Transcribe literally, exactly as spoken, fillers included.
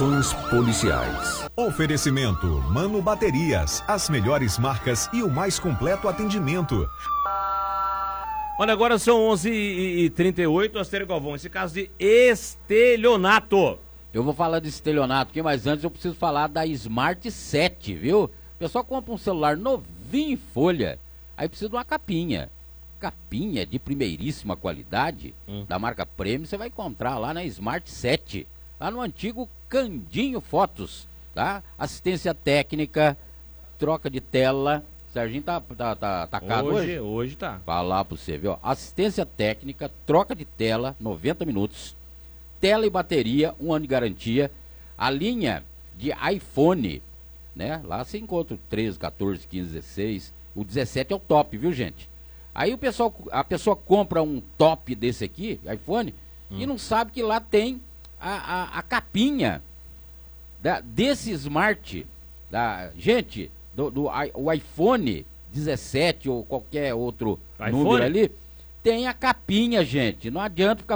Policiais. Oferecimento Mano Baterias, as melhores marcas e o mais completo atendimento. Olha, agora são onze e trinta e oito, Astério Galvão, esse caso de estelionato. Eu vou falar de estelionato aqui, mas antes eu preciso falar da Smart sete, viu? O pessoal compra um celular novinho em folha, aí precisa de uma capinha. Capinha de primeiríssima qualidade, hum. da marca Premium, você vai encontrar lá na Smart sete, lá no antigo Candinho Fotos, tá? Assistência técnica, troca de tela. Serginho tá, tá, tá atacado hoje? Hoje, hoje tá. Falar pra você, viu? Assistência técnica, troca de tela, noventa minutos. Tela e bateria, um ano de garantia. A linha de iPhone, né? Lá você encontra o treze, quatorze, quinze, dezesseis. O dezessete é o top, viu, gente? Aí o pessoal, a pessoa compra um top desse aqui, iPhone, hum. e não sabe que lá tem a, a, a capinha da, desse Smart. Da, gente, do, do o iPhone dezessete ou qualquer outro iPhone? Número ali, tem a capinha, gente. Não adianta ficar